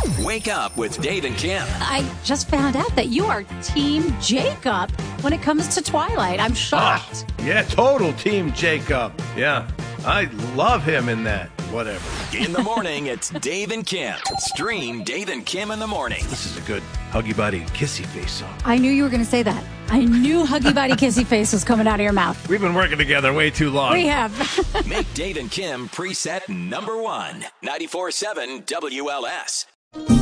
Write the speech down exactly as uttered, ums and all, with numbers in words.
Wake up with Dave and Kim. I just found out that you are Team Jacob when it comes to Twilight. I'm shocked. Ah, yeah, total Team Jacob. Yeah, I love him in that. Whatever. In the morning, it's Dave and Kim. Stream Dave and Kim in the morning. This is a good Huggy Buddy Kissy Face song. I knew you were going to say that. I knew Huggy Buddy Kissy Face was coming out of your mouth. We've been working together way too long. We have. Make Dave and Kim preset number one. ninety-four point seven W L S.